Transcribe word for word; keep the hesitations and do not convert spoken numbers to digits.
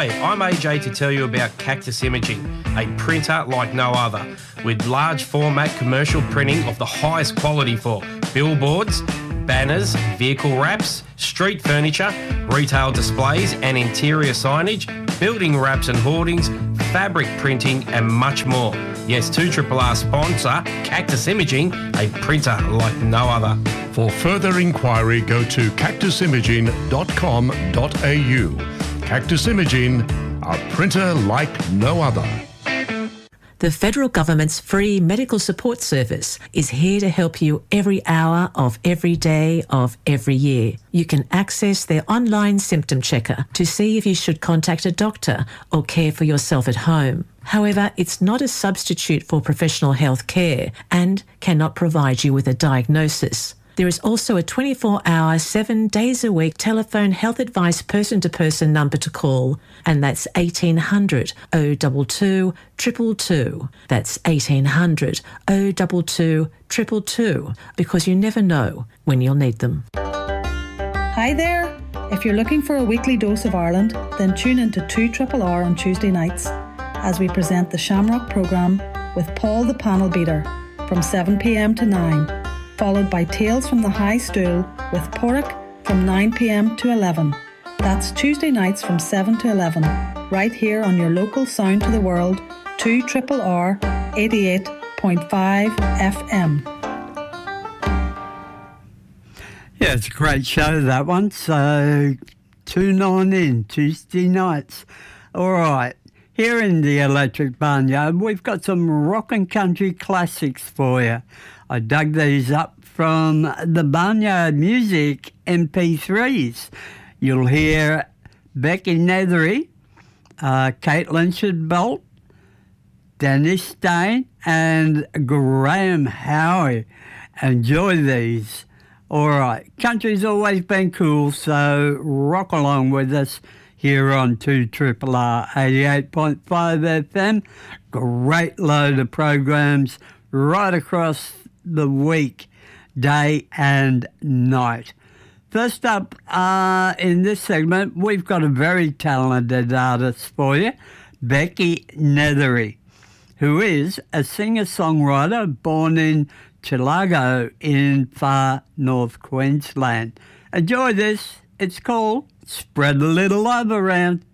Hi, I'm A J to tell you about Cactus Imaging, a printer like no other, with large format commercial printing of the highest quality for billboards, banners, vehicle wraps, street furniture, retail displays and interior signage, building wraps and hoardings, fabric printing and much more. Yes, two R R sponsor Cactus Imaging, a printer like no other. For further inquiry, go to cactus imaging dot com dot a u. Cactus Imaging, a printer like no other. The federal government's free medical support service is here to help you every hour of every day of every year. You can access their online symptom checker to see if you should contact a doctor or care for yourself at home. However, it's not a substitute for professional health care and cannot provide you with a diagnosis. There is also a twenty-four hour, seven days a week telephone health advice person-to-person number to call, and that's eighteen hundred oh two two two two two. That's eighteen hundred oh two two two two two, because you never know when you'll need them. Hi there. If you're looking for a weekly dose of Ireland, then tune into two R R R on Tuesday nights as we present the Shamrock programme with Paul the Panel Beater from seven p m to nine. Followed by Tales from the High Stool with Porrick from nine p m to eleven. That's Tuesday nights from seven to eleven, right here on your local Sound to the World, two R R R eighty-eight point five F M. Yeah, it's a great show, that one. So tune on in Tuesday nights. All right, here in the Electric Barnyard, we've got some rock and country classics for you. I dug these up from the Barnyard Music M P threes. You'll hear Becky Nethery, uh, Caitlin Shadbolt, Dennis Stain, and Graham Howe. Enjoy these. All right, country's always been cool, so rock along with us here on two R R R eighty-eight point five F M. Great load of programs right across the week, day and night. First up uh, in this segment, we've got a very talented artist for you, Becky Nethery, who is a singer-songwriter born in Chilago in far north Queensland. Enjoy this. It's called Spread a Little Love Around.